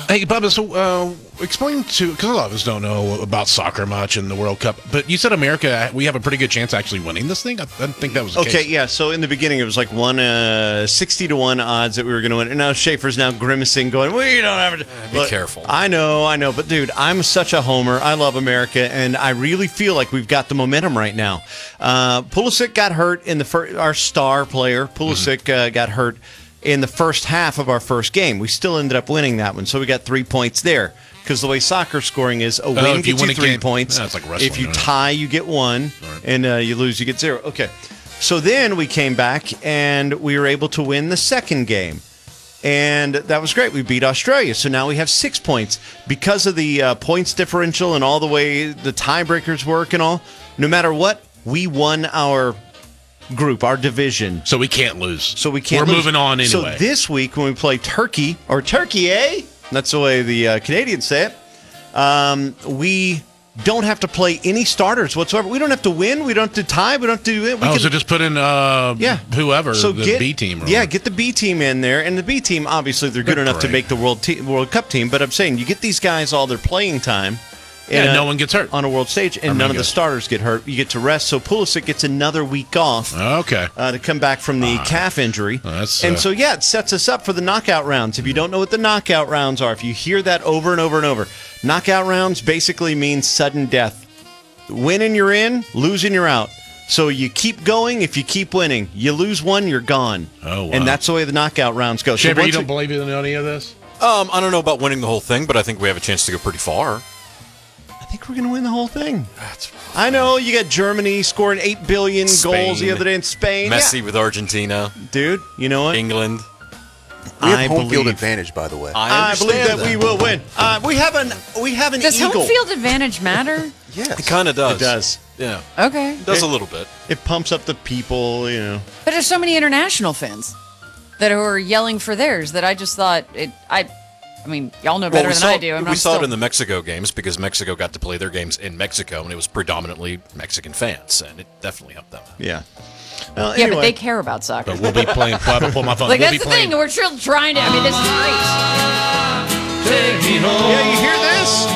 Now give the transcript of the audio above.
Hey, Bubba, so explain because a lot of us don't know about soccer much in the World Cup, but you said America, we have a pretty good chance of actually winning this thing? I didn't think that was the case. Okay, yeah, so in the beginning it was like 60-1 odds that we were going to win, and now Schaefer's now grimacing, going, we don't have to... Be careful. I know, but dude, I'm such a homer. I love America, and I really feel like we've got the momentum right now. Pulisic got hurt in our star player, Pulisic got hurt in the first half of our first game. We still ended up winning that one, so we got 3 points there. Because the way soccer scoring is, a win gets you 3 points. It's like wrestling, if you tie, you get 1, and you lose, you get 0. Okay, so then we came back, and we were able to win the second game. And that was great. We beat Australia, so now we have 6 points. Because of the points differential and all the way the tiebreakers work and all, no matter what, we won our group, our division. So we can't lose. So we can't We're lose. moving on anyway. So this week when we play Turkey, or Turkey, eh? That's the way the Canadians say it. We don't have to play any starters whatsoever. We don't have to win. We don't have to tie. We don't have to do it. So just put in whoever, so the B team. Get the B team in there. And the B team, obviously, they're good enough to make the World Cup team. But I'm saying you get these guys all their playing time. And no one gets hurt on a world stage, and none of the starters get hurt. You get to rest, so Pulisic gets another week off. Okay, to come back from the calf injury, it sets us up for the knockout rounds. If you don't know what the knockout rounds are, if you hear that over and over and over, knockout rounds basically means sudden death. Winning, you're in; losing, you're out. So you keep going. If you keep winning, you lose one, you're gone. Oh, wow. And that's the way the knockout rounds go. Schaefer, you don't believe in any of this? I don't know about winning the whole thing, but I think we have a chance to go pretty far. I think we're going to win the whole thing. I know you got Germany scoring 8 billion goals the other day in Spain. Messi with Argentina. Dude, you know what? England. We have home field advantage, by the way. I believe that we will win. We have an Does eagle. home field advantage matter? Yes. It kind of does. It does. Yeah. Okay. It does a little bit. It pumps up the people, you know. But there's so many international fans that are yelling for theirs that I just thought I mean, y'all know better than I do. We saw it in the Mexico games because Mexico got to play their games in Mexico, and it was predominantly Mexican fans, and it definitely helped them. Yeah. Well, anyway. But they care about soccer. But we'll be playing. Pull my phone. Like, that's the thing. We're still trying to. I mean, this is great. Yeah, you hear this?